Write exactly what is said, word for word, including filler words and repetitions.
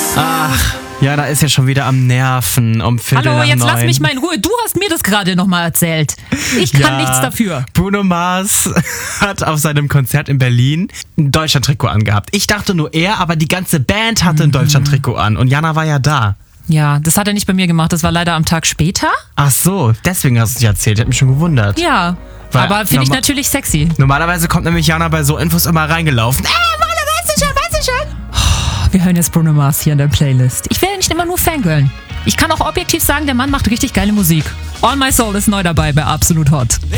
Ach, Jana ist ja schon wieder am Nerven um Viertel Hallo, nach jetzt neun. lass mich mal in Ruhe. Du hast mir das gerade nochmal erzählt. Ich kann Ja, nichts dafür. Bruno Mars hat auf seinem Konzert in Berlin ein Deutschland-Trikot angehabt. Ich dachte nur er, aber die ganze Band hatte ein Deutschland-Trikot an und Jana war ja da. Ja, das hat er nicht bei mir gemacht. Das war leider am Tag später. Ach so, deswegen hast du es nicht erzählt. Ich hab mich schon gewundert. Ja, Weil aber finde ich norma- natürlich sexy. Normalerweise kommt nämlich Jana bei so Infos immer reingelaufen. Äh, Wolle, weißt du schon, weißt du schon? Wir hören jetzt Bruno Mars hier in der Playlist. Ich will nicht immer nur fangirlen. Ich kann auch objektiv sagen, der Mann macht richtig geile Musik. All My Soul ist neu dabei bei Absolut Hot.